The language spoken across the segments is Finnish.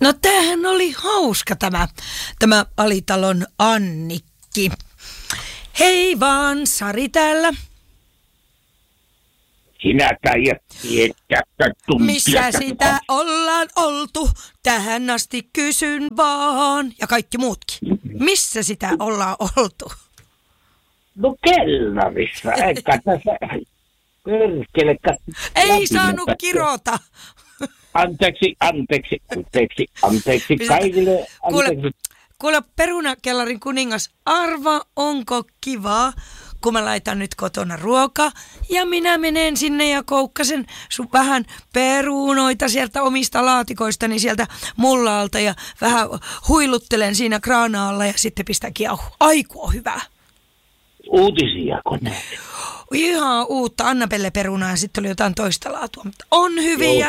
No tämähän oli hauska tämä Alitalon Annikki. Hei vaan, Sari täällä. Sinä taidat tietää tuntia. Missä sitä ollaan oltu? Tähän asti kysyn vaan. Ja kaikki muutkin. Missä sitä ollaan oltu? No kellarissa, eikä tässä perkele. Ei saanut kirota. Anteeksi kaikille. Kuule, perunakellarin kuningas, arva onko kivaa, kun mä laitan nyt kotona ruokaa ja minä menen sinne ja koukkasen vähän perunoita sieltä omista laatikoistani sieltä mullalta ja vähän huiluttelen siinä kraanaalla ja sitten pistän kiauhu. Aiku on hyvä. Uutisia koneet. Ihan uutta Anna-Pelle perunaa ja sitten oli jotain toista laatua, mutta on hyviä.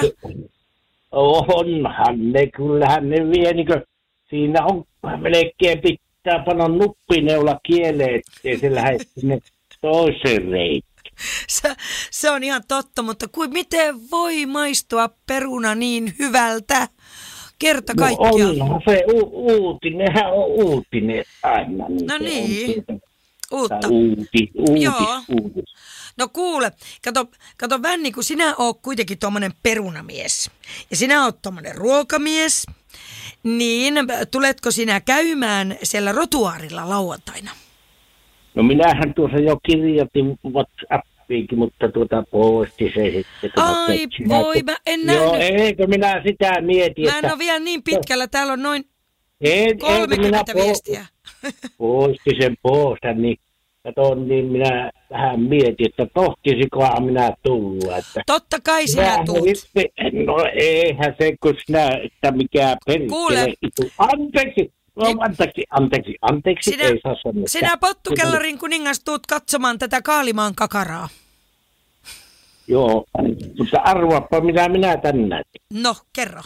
Onhan ne, kyllähän ne vie, niin kuin, siinä on melkein pitää panna nuppineula kieleen, ettei se lähde sinne toiseen reitiin. Se on ihan totta, mutta miten voi maistua peruna niin hyvältä? Kerta kaikkiaan. No onhan se uutinenhän on uutinen aina. No niin, uutta. Uutis. No kuule, kato Vänni, kun sinä oot kuitenkin tommonen perunamies ja sinä oot tommonen ruokamies, niin tuletko sinä käymään siellä rotuaarilla lauantaina? No minähän tuossa jo kirjoitin WhatsAppiinkin, mutta poisti se sitten. Ai voi, mä en nähnyt. Joo, eikö minä sitä mietin, Mä en ole vielä niin pitkällä, täällä on noin 30 viestiä. Poisti sen poista, niin katon, niin minä vähän mietin, että tohtisikohan minä tulla. Että totta kai sinä tuut. No eihän se, kun sinä, että mikä perkele. Kuule. Anteeksi. Ei saa sanoa. Sinä pottukellarin kuningas tuut katsomaan tätä Kaalimaan kakaraa. Joo, mutta arvaappa mitä minä tänään. No, kerro.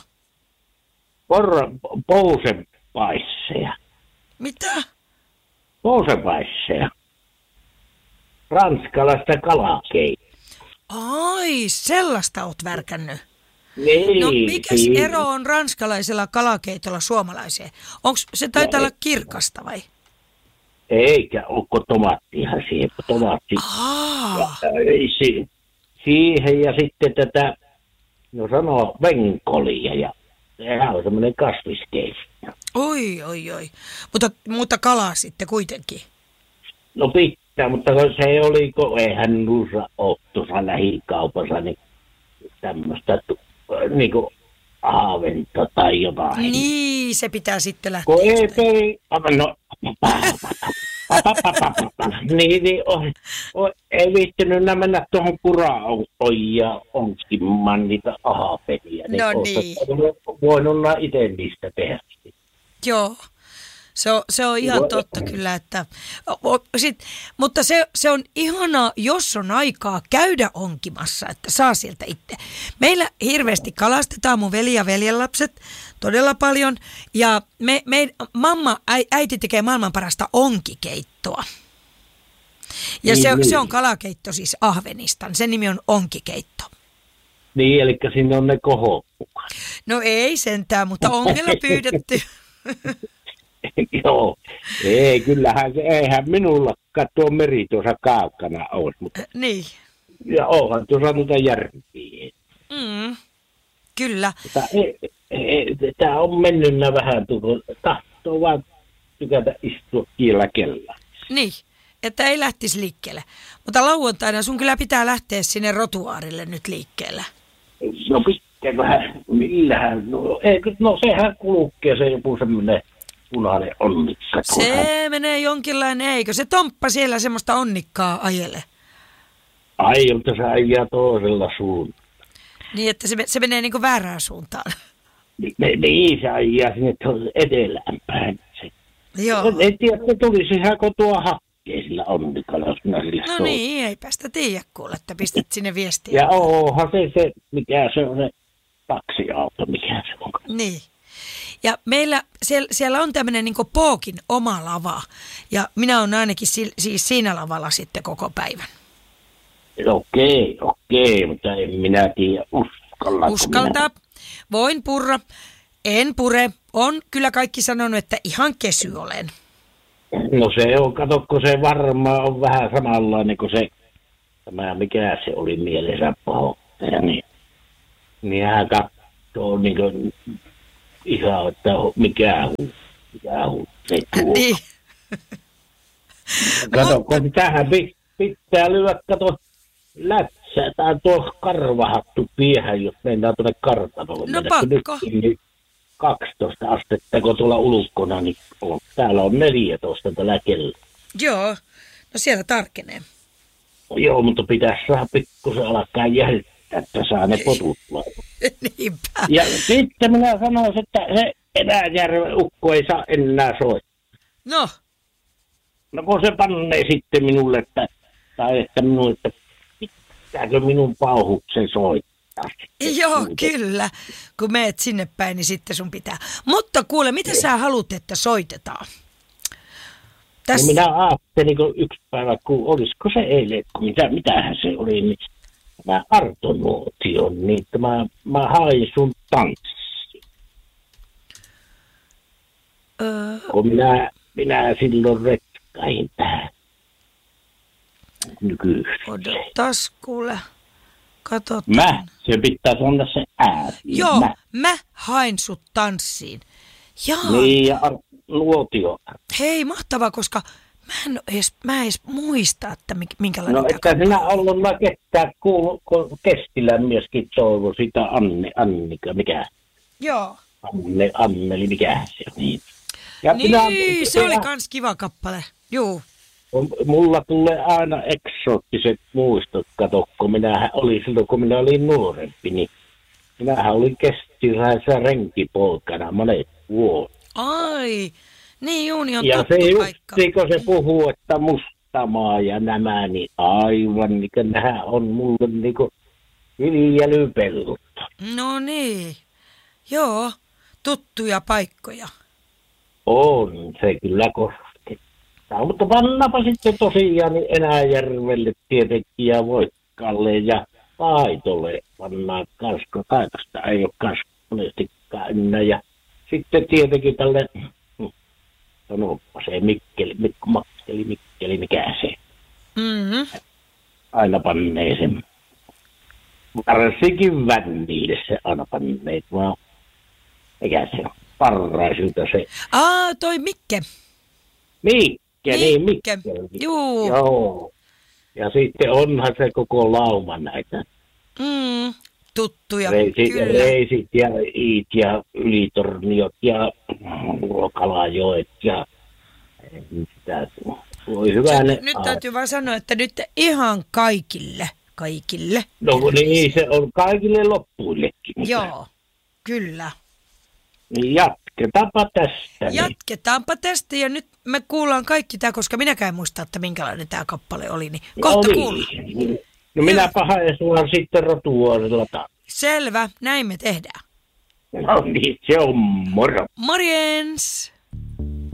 Pousenpaisseja. Mitä? Pousenpaisseja. Ranskalaista kalakeittoa. Ai, sellaista oot värkännyt. Niin, no mikäs ero on ranskalaisella kalakeitolla suomalaiseen? Onko se taitaa olla kirkasta vai? Eikä, onko tomaattihan siihen? Tomaatti. Siihen ja sitten tätä, no sanoo venkolia ja sehän on semmoinen kasviskeitto. Oi. Mutta kalaa sitten kuitenkin. No pitää, mutta se oli, eihän nuussa ole tuossa lähikaupassa, niin tämmöistä niinku haaventa tai jotain. Niin, se pitää sitten lähteä. Kun ei peri... No, niin, ei viittinyt mennä tuohon kuraan ja onkimaan niitä ahapeliä. No niin. Voinut itse niistä tehdä. Joo. Se on ihan totta kyllä, että mutta se on ihanaa, jos on aikaa käydä onkimassa, että saa sieltä itse. Meillä hirveästi kalastetaan, mun veli ja veljenlapset todella paljon ja äiti tekee maailman parasta onkikeittoa. Ja se on kalakeitto siis ahvenistan, sen nimi on onkikeitto. Niin, eli siinä on ne kohot mukaan. No ei sentään, mutta ongella pyydetty. Joo, ei kyllähän se, eihän minullakaan tuo meri tuossa kaukana olisi, mutta niin. Ja onhan tuossa noita järviä. Kyllä. Tämä on mennyt vähän tuohon, tahtoo vaan tykätä istua kiellä kellään. Niin, että ei lähtisi liikkeelle. Mutta lauantaina sun kyllä pitää lähteä sinne rotuaarille nyt liikkeelle. No pitääköhän, millähän, no sehän kulkee se joku semmoinen punainen onnikka. Se menee jonkinlainen, eikö se Tomppa siellä semmoista onnikkaa ajele? Ai, mutta se ajaa toisella suuntaan. Niin, että se menee niin kuin väärään suuntaan. Niin, se ajaa sinne etelään päin. Joo. En tiedä, että tulisihan kotoa hakkeen sillä onnikalla, jos minä sillä No niin, eipä sitä tiedä kuule, että pistät sinne viestiä. Ja onhan se, mikä se on se taksiauto, mikä se on. Niin. Ja meillä siellä on tämmöinen niin kuin Pookin oma lava. Ja minä olen ainakin siis siinä lavalla sitten koko päivän. Okei, mutta en minä tiedä, Uskaltaa. Voin purra. En pure. On kyllä kaikki sanonut, että ihan kesy olen. No se on, katsokko se varmaan on vähän samanlainen kuin se, tämä mikä se oli mielensä pahoittaja, niin hän katsoo niin kuin ihan, että mikä se tuo. Niin. Kato, kun tähän pitää lyödä, kato, lätsä tai tuo karvahattu piehä, jos mennään tuonne kartanolle. No Mennä, pakko. Niin 12 astetta, kun tuolla ulkona, niin täällä on 14 tällä kellä. Joo, no siellä tarkenee. Joo, mutta pitäisi saada pikkusen alkaa jäljittää, että saa ne potut laittaa. Niinpä. Ja sitten minä sanoisin, että se Enäjärven ukko ei saa enää soittaa. No, No kun se pannee sitten minulle, että minulle, että pitääkö minun pauhuksen soittaa. joo, kyllä. Kun meet sinne päin, niin sitten sun pitää. Mutta kuule, mitä sä haluat, että soitetaan? No minä ajattelin, kun yksi päivä, kun olisiko se eilen, kun mitähän se oli, niin tämä Arto-nuotio, niin että mä hain sun tanssi. Kun minä silloin retkain tähän nykyistä. Odotas, kuule. Katsotaan. Se pitäisi olla se ääni. Joo, mä hain sut tanssiin. Jaa. Niin, ja nuotio. Hei, mahtavaa, koska mä en edes muista, että minkälainen No, että sinä ollut ketään kun Kestilän mieskin toivo sitä Annika, mikä? Joo. Anneli, mikä se on niin. Ja niin, se oli kans kiva kappale. Juu. Mulla tulee aina eksoottiset muistot, kato, kun minähän olin silloin, kun minä olin nuorempi, niin minähän olin Kestilässä renkipoikana monet vuodet. Ai, niin Juuni on ja tuttu se paikka. just, kun se puhuu, että Mustamaa ja nämä, niin aivan, niin kuin nämä on mulle niin kuin viljelypellot. No niin, joo, tuttuja paikkoja. On se kyllä koskettaa, mutta pannapa sitten tosiaan niin Enäjärvelle tietenkin ja Voikkaalle ja Paitolle pannaan Kasko. Kaitosta ei ole Kasko monestikaan enää. Ja sitten tietenkin tälle, sanoppa se Mikkeli, mikä se. Mm-hmm. Aina pannee sen. Varsinkin Vänniille se aina pannee, vaan mikä se on. Parraisilta se. Toi Mikke. Mikke. Juu. Joo. Ja sitten onhan se koko lauma näitä. Tuttuja, kyllä. Reisit ja Iit ja Ylitorniot ja Kalajoet ja sitä voi hyvänä. Nyt täytyy vaan sanoa, että nyt ihan kaikille. No niin, se on kaikille loppuillekin. Joo, kyllä. Niin jatketaanpa tästä. Jatketaanpa tästä ja nyt me kuullaan kaikki tämä, koska minäkään en muista, että minkälainen tämä kappale oli, niin kohta kuullaan. No minä pahaen sulla sitten rotuvuorilla taas. Selvä, näin me tehdään. No niin, se on moro. Morjens!